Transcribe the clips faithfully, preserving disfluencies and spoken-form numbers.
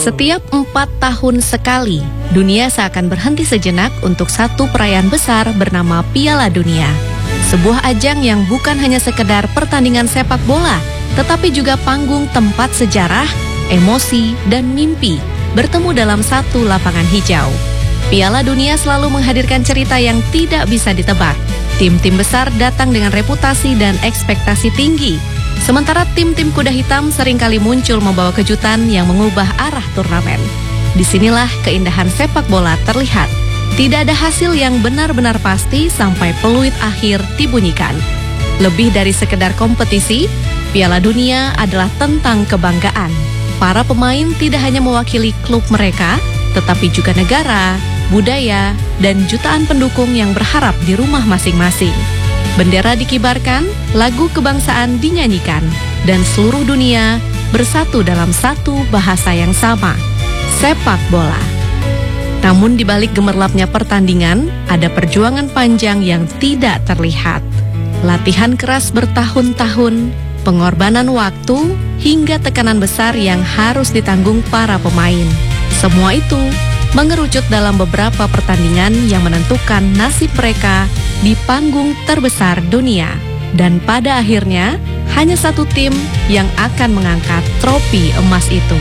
Setiap empat tahun sekali, dunia seakan berhenti sejenak untuk satu perayaan besar bernama Piala Dunia. Sebuah ajang yang bukan hanya sekedar pertandingan sepak bola, tetapi juga panggung tempat sejarah, emosi, dan mimpi bertemu dalam satu lapangan hijau. Piala Dunia selalu menghadirkan cerita yang tidak bisa ditebak. Tim-tim besar datang dengan reputasi dan ekspektasi tinggi, sementara tim-tim kuda hitam seringkali muncul membawa kejutan yang mengubah arah turnamen. Disinilah keindahan sepak bola terlihat. Tidak ada hasil yang benar-benar pasti sampai peluit akhir dibunyikan. Lebih dari sekedar kompetisi, Piala Dunia adalah tentang kebanggaan. Para pemain tidak hanya mewakili klub mereka, tetapi juga negara, budaya, dan jutaan pendukung yang berharap di rumah masing-masing. Bendera dikibarkan, lagu kebangsaan dinyanyikan, dan seluruh dunia bersatu dalam satu bahasa yang sama, sepak bola. Namun di balik gemerlapnya pertandingan, ada perjuangan panjang yang tidak terlihat. Latihan keras bertahun-tahun, pengorbanan waktu, hingga tekanan besar yang harus ditanggung para pemain. Semua itu mengerucut dalam beberapa pertandingan yang menentukan nasib mereka di panggung terbesar dunia. Dan pada akhirnya, hanya satu tim yang akan mengangkat trofi emas itu.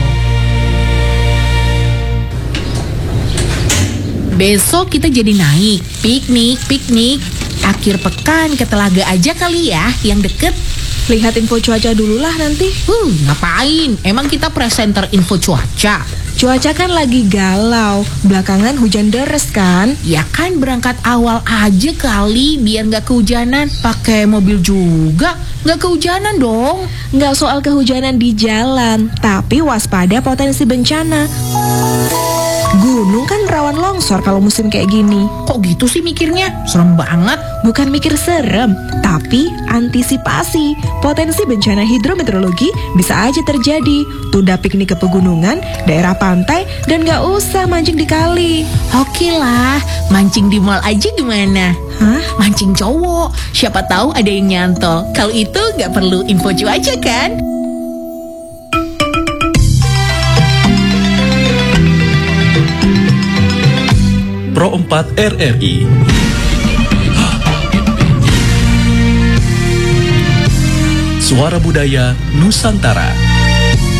Besok kita jadi naik, piknik, piknik. Akhir pekan ke Telaga aja kali ya, yang deket. Lihat info cuaca dulu lah nanti. Uh, ngapain? Emang kita presenter info cuaca? Cuaca kan lagi galau, belakangan hujan deres kan? Ya kan berangkat awal aja kali, biar nggak kehujanan. Pakai mobil juga, nggak kehujanan dong. Nggak soal kehujanan di jalan, tapi waspada potensi bencana. Gunung kan rawan longsor kalau musim kayak gini. Kok gitu sih mikirnya? Serem banget. Bukan mikir serem, tapi antisipasi. Potensi bencana hidrometeorologi bisa aja terjadi. Tunda piknik ke pegunungan, daerah pantai, dan gak usah mancing di kali. Oke lah, mancing di mall aja gimana? Hah? Mancing cowok, siapa tahu ada yang nyantol. Kalau itu gak perlu info cuaca kan? Pro empat R R I. Suara Budaya Nusantara.